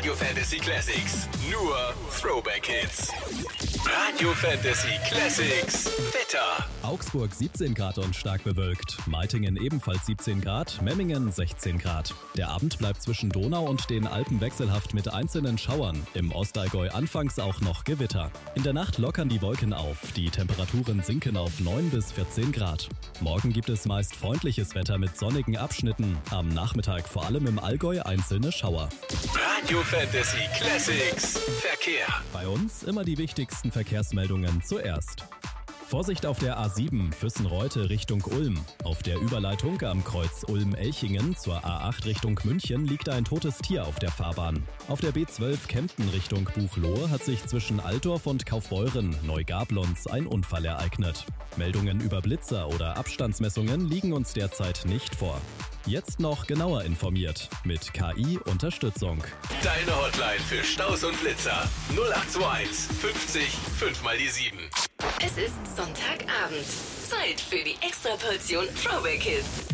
Radio Fantasy Classics. Nur Throwback Hits. Radio Fantasy Classics. Wetter. Augsburg 17 Grad und stark bewölkt. Meitingen ebenfalls 17 Grad, Memmingen 16 Grad. Der Abend bleibt zwischen Donau und den Alpen wechselhaft mit einzelnen Schauern. Im Ostallgäu anfangs auch noch Gewitter. In der Nacht lockern die Wolken auf. Die Temperaturen sinken auf 9 bis 14 Grad. Morgen gibt es meist freundliches Wetter mit sonnigen Abschnitten. Am Nachmittag vor allem im Allgäu einzelne Schauer. Radio Fantasy Classics. Verkehr. Bei uns immer die wichtigsten Verkehrsmeldungen zuerst. Vorsicht auf der A7 Füssen-Reute Richtung Ulm. Auf der Überleitung am Kreuz Ulm-Elchingen zur A8 Richtung München liegt ein totes Tier auf der Fahrbahn. Auf der B12 Kempten Richtung Buchloe hat sich zwischen Altdorf und Kaufbeuren Neugablons ein Unfall ereignet. Meldungen über Blitzer oder Abstandsmessungen liegen uns derzeit nicht vor. Jetzt noch genauer informiert mit KI-Unterstützung. Deine Hotline für Staus und Blitzer. 0821 50 5 mal die 7. Es ist Sonntagabend. Zeit für die Extraportion Throwback Hits.